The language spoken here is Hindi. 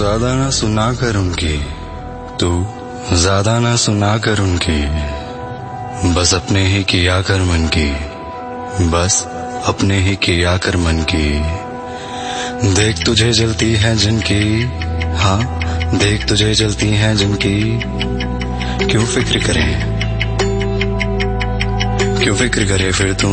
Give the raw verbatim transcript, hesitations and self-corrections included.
ज्यादा ना सुना कर उनकी, तू ज्यादा ना सुना कर उनकी, बस अपने ही किया कर मन की, बस अपने ही किया कर मन की। देख तुझे जलती है जिनकी, हाँ देख तुझे जलती है जिनकी, क्यों फिक्र करें, क्यों फिक्र करे फिर तू